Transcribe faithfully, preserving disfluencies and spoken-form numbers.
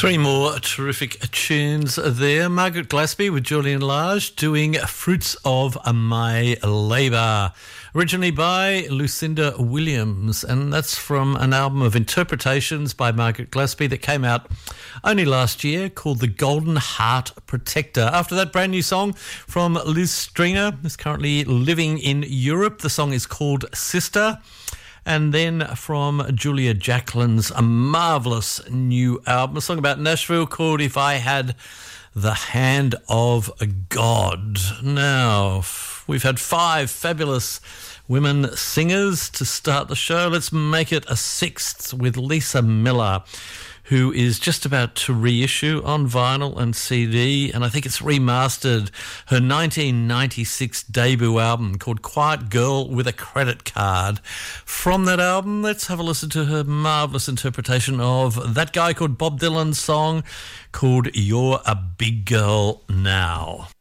Three more terrific tunes there. Margaret Glaspie with Julian Lage doing Fruits of My Labour, originally by Lucinda Williams, and that's from an album of interpretations by Margaret Glaspie that came out only last year called The Golden Heart Protector. After that, brand new song from Liz Stringer, who's currently living in Europe. The song is called Sister. And then from Julia Jacqueline's a marvellous new album, a song about Nashville called If I Had the Hand of God. Now, we've had five fabulous women singers to start the show. Let's make it a sixth with Lisa Miller, who is just about to reissue on vinyl and C D, and I think it's remastered her nineteen ninety-six debut album called Quiet Girl with a Credit Card. From that album, let's have a listen to her marvellous interpretation of that guy called Bob Dylan's song called You're a Big Girl Now.